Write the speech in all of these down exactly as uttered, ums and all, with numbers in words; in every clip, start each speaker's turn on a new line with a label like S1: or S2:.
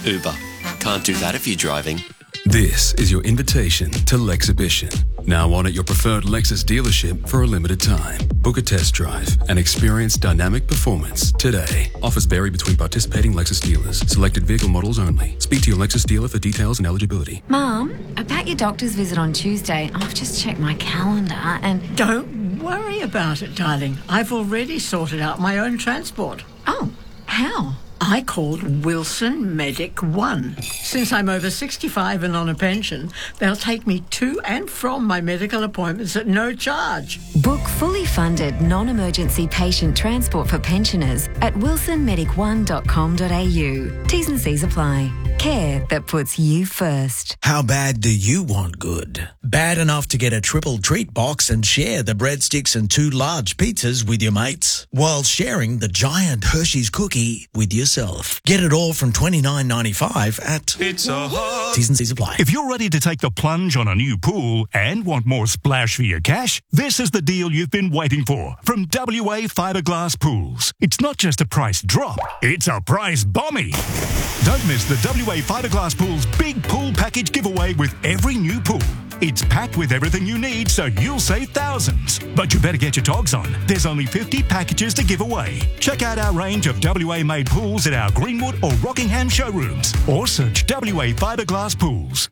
S1: Uber. Can't do that if you're driving.
S2: This is your invitation to Lexhibition. Now on at your preferred Lexus dealership for a limited time. Book a test drive and experience dynamic performance today. Offers vary between participating Lexus dealers. Selected vehicle models only. Speak to your Lexus dealer for details and eligibility.
S3: Mum, about your doctor's visit on Tuesday, I've just checked my calendar and...
S4: Don't worry about it, darling. I've already sorted out my own transport.
S3: Oh, how?
S4: I called Wilson Medic One. Since I'm over sixty-five and on a pension, they'll take me to and from my medical appointments at no charge.
S3: Book fully funded non-emergency patient transport for pensioners at wilson medic one dot com dot a u. T's and C's apply. Care that puts you first.
S5: How bad do you want good? Bad enough to get a triple treat box and share the breadsticks and two large pizzas with your mates, while sharing the giant Hershey's cookie with yourself. Get it all from twenty-nine ninety-five at Pizza Hut. T's and C's apply.
S6: If you're ready to take the plunge on a new pool and want more splash for your cash, this is the deal you've been waiting for from W A Fiberglass Pools. It's not just a price drop, it's a price bombie. Don't miss the W A Fiberglass Pools big pool package giveaway with every new pool. It's packed with everything you need, so you'll save thousands. But you better get your togs on. There's only fifty packages to give away. Check out our range of W A-made pools at our Greenwood or Rockingham showrooms, or search W A Fiberglass Pools.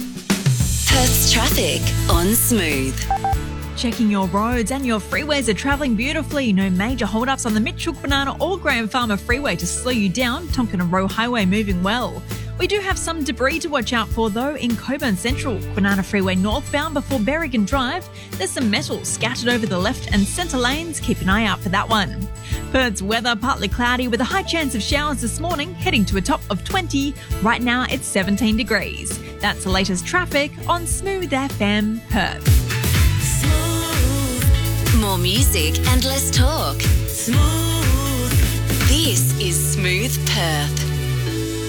S7: Perth's traffic on Smooth.
S8: Checking your roads and your freeways are travelling beautifully. No major hold-ups on the Mitchell, Kwinana or Graham Farmer Freeway to slow you down. Tonkin and Roe Highway moving well. We do have some debris to watch out for though in Coburn Central, Kwinana Freeway northbound before Berrigan Drive. There's some metal scattered over the left and centre lanes. Keep an eye out for that one. Perth's weather partly cloudy with a high chance of showers this morning, heading to a top of twenty. Right now it's seventeen degrees. That's the latest traffic on Smooth F M Perth.
S7: Smooth. More music and less talk. Smooth. This is Smooth Perth.